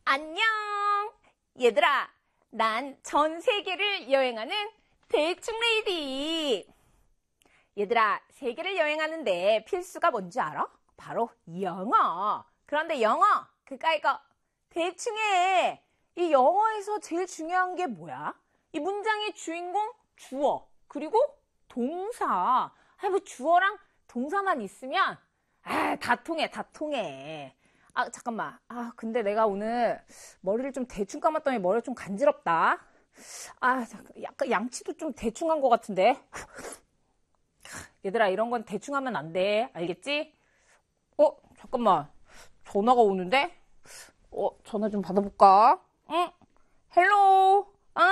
안녕! 얘들아, 난 전 세계를 여행하는 대충레이디! 얘들아, 세계를 여행하는데 필수가 뭔지 알아? 바로 영어! 그런데 영어, 이거 대충해! 이 영어에서 제일 중요한 게 뭐야? 이 문장의 주인공, 주어, 그리고 동사. 뭐 주어랑 동사만 있으면 다 통해. 잠깐만. 근데 내가 오늘 머리를 좀 대충 감았더니 머리가 좀 간지럽다. 약간 양치도 좀 대충 한 것 같은데. 얘들아, 이런 건 대충 하면 안 돼. 알겠지? 잠깐만. 전화가 오는데? 전화 좀 받아볼까? 응? 헬로?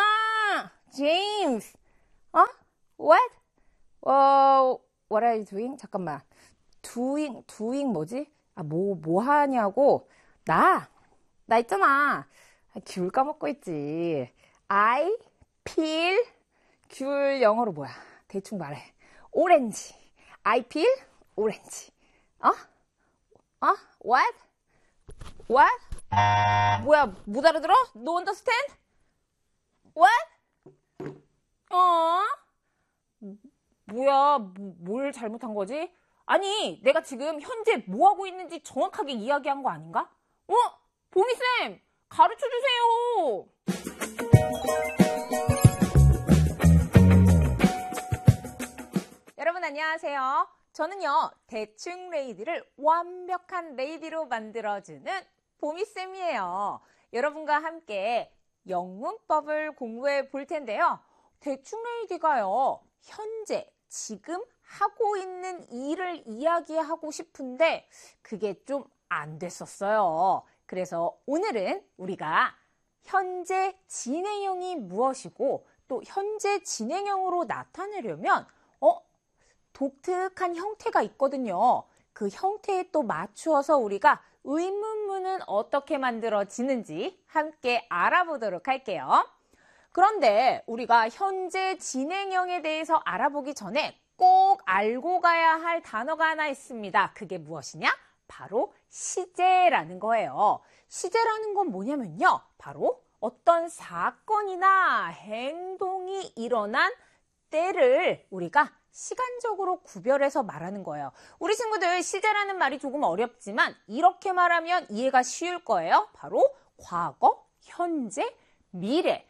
제임스. What? What are you doing? 잠깐만. doing 뭐지? 뭐 하냐고? 나 있잖아. 귤 까먹고 있지. I peel. 귤 영어로 뭐야? 대충 말해. 오렌지. I peel 오렌지. What? 뭐야, 못 알아들어? No understand? What? 뭐야, 뭘 잘못한 거지? 아니, 내가 지금 현재 뭐 하고 있는지 정확하게 이야기한 거 아닌가? 보미쌤, 가르쳐 주세요. 여러분 안녕하세요. 저는요, 대충 레이디를 완벽한 레이디로 만들어주는 보미쌤이에요. 여러분과 함께 영문법을 공부해 볼 텐데요. 대충 레이디가요, 현재, 지금 하고 있는 일을 이야기하고 싶은데 그게 좀 안 됐었어요. 그래서 오늘은 우리가 현재 진행형이 무엇이고 또 현재 진행형으로 나타내려면 독특한 형태가 있거든요. 그 형태에 또 맞추어서 우리가 의문문은 어떻게 만들어지는지 함께 알아보도록 할게요. 그런데 우리가 현재 진행형에 대해서 알아보기 전에 꼭 알고 가야 할 단어가 하나 있습니다. 그게 무엇이냐? 바로 시제라는 거예요. 시제라는 건 뭐냐면요. 바로 어떤 사건이나 행동이 일어난 때를 우리가 시간적으로 구별해서 말하는 거예요. 우리 친구들 시제라는 말이 조금 어렵지만 이렇게 말하면 이해가 쉬울 거예요. 바로 과거, 현재, 미래.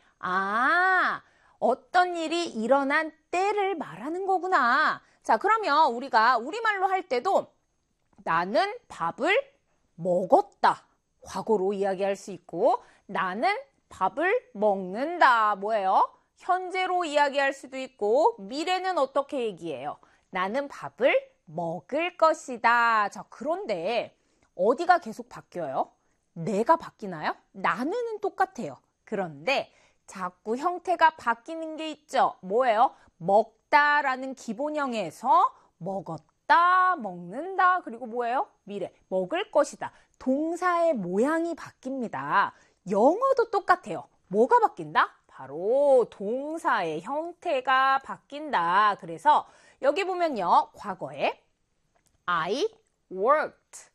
어떤 일이 일어난 때를 말하는 거구나. 자, 그러면 우리가 우리말로 할 때도 나는 밥을 먹었다. 과거로 이야기할 수 있고 나는 밥을 먹는다. 뭐예요? 현재로 이야기할 수도 있고 미래는 어떻게 얘기해요? 나는 밥을 먹을 것이다. 자, 그런데 어디가 계속 바뀌어요? 내가 바뀌나요? 나는은 똑같아요. 그런데 자꾸 형태가 바뀌는 게 있죠. 뭐예요? 먹다라는 기본형에서 먹었다, 먹는다, 그리고 뭐예요? 미래, 먹을 것이다. 동사의 모양이 바뀝니다. 영어도 똑같아요. 뭐가 바뀐다? 바로 동사의 형태가 바뀐다. 그래서 여기 보면요. 과거에 I worked.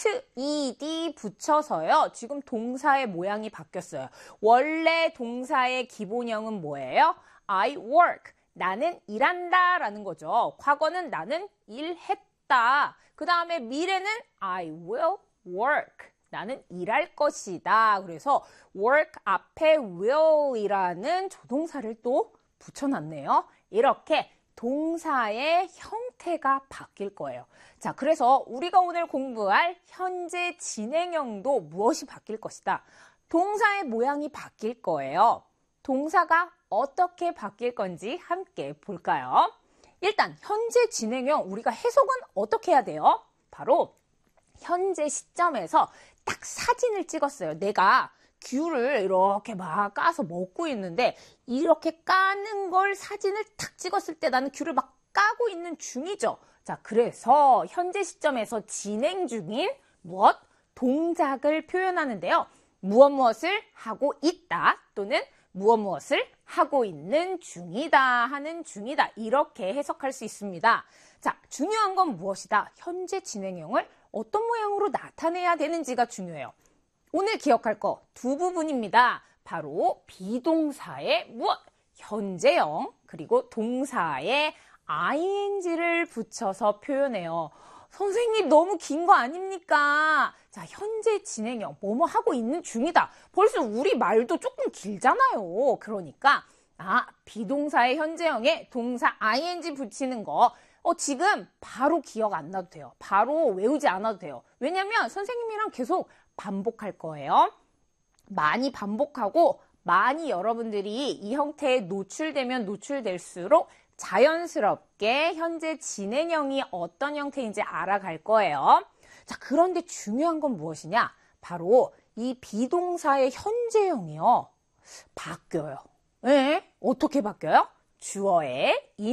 ed 붙여서요. 지금 동사의 모양이 바뀌었어요. 원래 동사의 기본형은 뭐예요? I work. 나는 일한다 라는 거죠. 과거는 나는 일했다. 그 다음에 미래는 I will work. 나는 일할 것이다. 그래서 work 앞에 will이라는 조동사를 또 붙여놨네요. 이렇게 동사의 형태가 바뀔 거예요. 자, 그래서 우리가 오늘 공부할 현재 진행형도 무엇이 바뀔 것이다. 동사의 모양이 바뀔 거예요. 동사가 어떻게 바뀔 건지 함께 볼까요? 일단 현재 진행형 우리가 해석은 어떻게 해야 돼요? 바로 현재 시점에서 딱 사진을 찍었어요. 내가 귤을 이렇게 막 까서 먹고 있는데 이렇게 까는 걸 사진을 탁 찍었을 때 나는 귤을 막 까고 있는 중이죠. 자, 그래서 현재 시점에서 진행 중인 무엇? 동작을 표현하는데요. 무엇을 하고 있다 또는 무엇을 하고 있는 중이다 하는 중이다 이렇게 해석할 수 있습니다. 자, 중요한 건 무엇이다? 현재 진행형을 어떤 모양으로 나타내야 되는지가 중요해요. 오늘 기억할 거 두 부분입니다. 바로 비동사의 무엇? 현재형, 그리고 동사의 ing를 붙여서 표현해요. 선생님 너무 긴 거 아닙니까? 자, 현재 진행형, 뭐뭐 하고 있는 중이다. 벌써 우리 말도 조금 길잖아요. 그러니까 비동사의 현재형에 동사 ing 붙이는 거 지금 바로 기억 안 나도 돼요. 바로 외우지 않아도 돼요. 왜냐면 선생님이랑 계속 반복할 거예요. 많이 반복하고 많이 여러분들이 이 형태에 노출되면 노출될수록 자연스럽게 현재 진행형이 어떤 형태인지 알아갈 거예요. 자, 그런데 중요한 건 무엇이냐? 바로 이 비동사의 현재형이요. 바뀌어요. 네? 어떻게 바뀌어요? 주어의